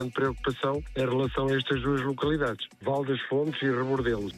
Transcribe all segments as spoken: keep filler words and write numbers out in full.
preocupação em relação a estas duas localidades, Val das Fontes e Rebordelos.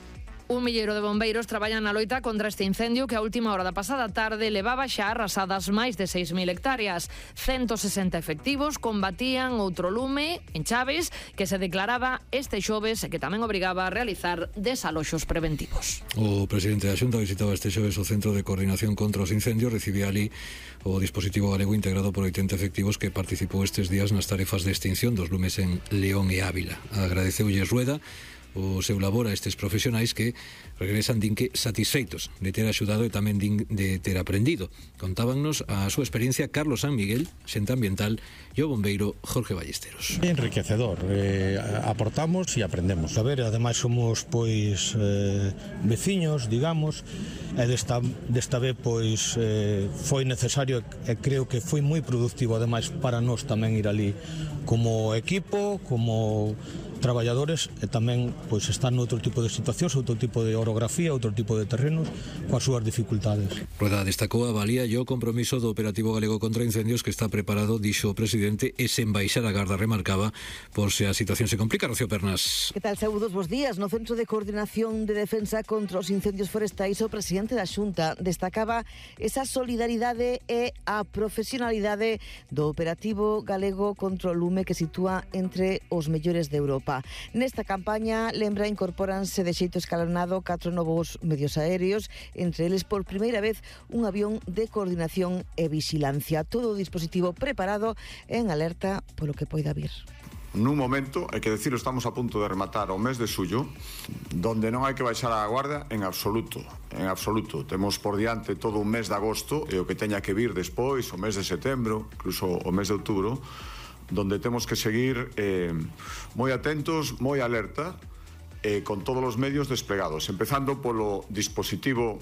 Un milleiro de bombeiros traballan na loita contra este incendio que a última hora da pasada tarde levaba xa arrasadas máis de seis mil hectáreas. ciento sesenta efectivos combatían outro lume en Chaves que se declaraba este xoves e que tamén obrigaba a realizar desaloxos preventivos. O presidente da Xunta visitaba este xoves o Centro de Coordinación contra os Incendios, recibía ali o dispositivo galego integrado por oitenta efectivos que participou estes días nas tarefas de extinción dos lumes en León e Ávila. Agradeceulle Rueda o seu labor a estes profesionais que regresan din que satisfeitos de ter axudado e tamén din de ter aprendido. Contábannos a súa experiencia Carlos San Miguel, xente ambiental, e o bombeiro Jorge Ballesteros. Enriquecedor, eh, aportamos e aprendemos. A ver, ademais somos pois eh, veciños, digamos, e desta, desta vez pois eh, foi necesario e creo que foi moi productivo ademais para nós tamén ir ali como equipo, como traballadores e tamén pois están noutro tipo de situacións, outro tipo de orografía, outro tipo de terrenos coas súas dificultades. Rueda destacou a valía e o compromiso do operativo galego contra incendios que está preparado, dixo o presidente, e sen baixar a garda remarcaba por se a situación se complica. Rocío Pernas. Que tal, saúdos, bos días. No Centro de Coordinación de Defensa contra os Incendios Forestais, o presidente da Xunta destacaba esa solidaridade e a profesionalidade do operativo galego contra o lume que sitúa entre os mellores de Europa. Nesta campaña, lembra, incorporanse de xeito escalonado catro novos medios aéreos, entre eles por primeira vez un avión de coordinación e vigilancia. Todo o dispositivo preparado en alerta polo que poida vir. Nun momento, hai que decirlo, estamos a punto de rematar o mes de xullo, donde non hai que baixar a guarda en absoluto, en absoluto. Temos por diante todo un mes de agosto e o que teña que vir despois, o mes de setembro, incluso o mes de outubro, donde temos que seguir eh, moi atentos, moi alerta, eh, con todos os medios desplegados, empezando polo dispositivo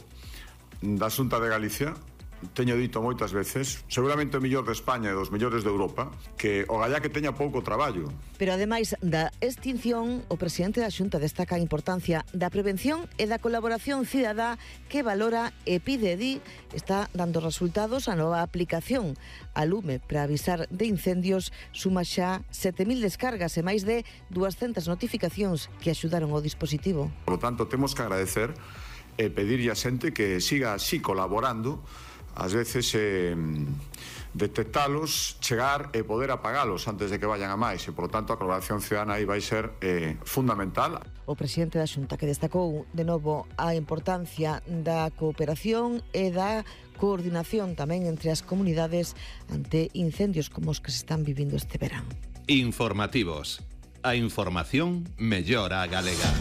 da Xunta de Galicia. Teño dito moitas veces, seguramente o mellor de España e dos mellores de Europa, que o gallá que teña pouco traballo. Pero ademais da extinción, o presidente da Xunta destaca a importancia da prevención e da colaboración cidadá que valora e pide, di, está dando resultados a nova aplicación. A Lume, para avisar de incendios, suma xa sete mil descargas e máis de duascentas notificacións que axudaron ao dispositivo. Por lo tanto, temos que agradecer e pedirlle a xente que siga así colaborando, ás veces eh, detectalos, chegar e poder apagalos antes de que vayan a máis, e por lo tanto a colaboración ciudadana aí vai ser eh, fundamental. O presidente da Xunta que destacou de novo a importancia da cooperación e da coordinación tamén entre as comunidades ante incendios como os que se están vivindo este verán. Informativos. A información mellora a galega.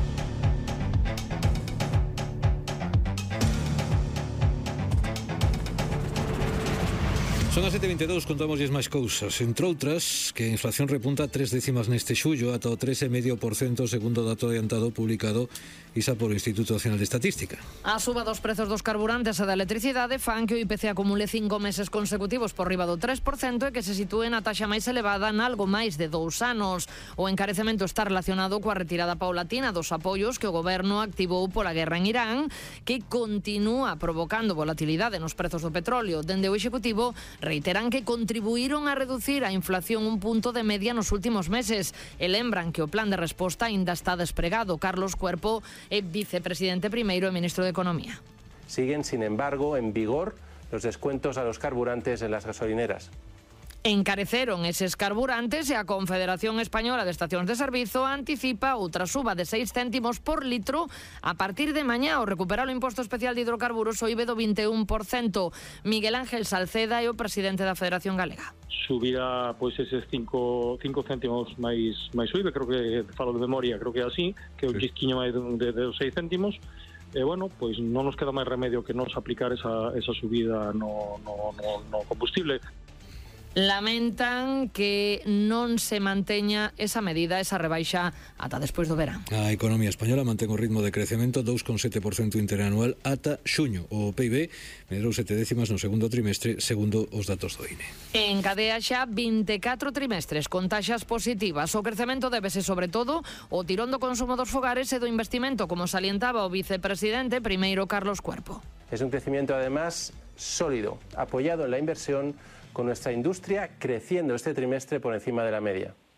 Son as sete e vinte e dous, contamosles máis cousas. Entre outras, que a inflación repunta tres décimas neste xullo ata o tres vírgula cinco por cento segundo o dato adiantado publicado isa por o Instituto Nacional de Estatística. A suba dos prezos dos carburantes e da electricidade fan que o I P C acumule cinco meses consecutivos por riba do tres por cento e que se sitúe na taxa máis elevada nalgo máis de dous anos. O encarecemento está relacionado coa retirada paulatina dos apoios que o goberno activou pola guerra en Irán, que continúa provocando volatilidade nos prezos do petróleo. Dende o Executivo reiteran que contribuíron a reducir a inflación un punto de media nos últimos meses e lembran que o plan de resposta aínda está despregado. Carlos Cuerpo é vicepresidente primeiro e ministro de Economía. Siguen, sin embargo, en vigor los descuentos a los carburantes en las gasolineras. Encareceron eses carburantes e a Confederación Española de Estacións de Servizo anticipa outra suba de seis céntimos por litro a partir de mañá ao recuperar o imposto especial de hidrocarburos o I B E do vinte e un por cento. Miguel Ángel Salceda é o presidente da Federación Galega. Subirá pois eses cinco céntimos máis máis o I B E, creo que falo de memoria, creo que é así, que é un chisquiño máis de, de, de seis céntimos. E, bueno, pois non nos queda máis remedio que nos aplicar esa, esa subida no, no, no, no combustible. Lamentan que non se manteña esa medida, esa rebaixa ata despois do verán. A economía española mantén o ritmo de crecemento dous vírgula sete por cento interanual ata xuño. O P I B medrou sete décimas no segundo trimestre, segundo os datos do I N E. Encadea xa vinte e catro trimestres con taxas positivas. O crecemento débese sobre todo o tirón do consumo dos fogares e do investimento, como salientaba o vicepresidente primeiro Carlos Cuerpo. Es un crecimiento además sólido, apoyado en la inversión, con nuestra industria creciendo este trimestre por encima de la media.